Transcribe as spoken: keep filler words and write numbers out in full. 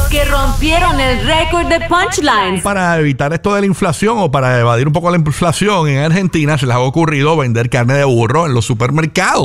que rompieron el récord de punchlines. Para evitar esto de la inflación o para evadir un poco la inflación en Argentina, se les ha ocurrido vender carne de burro en los supermercados.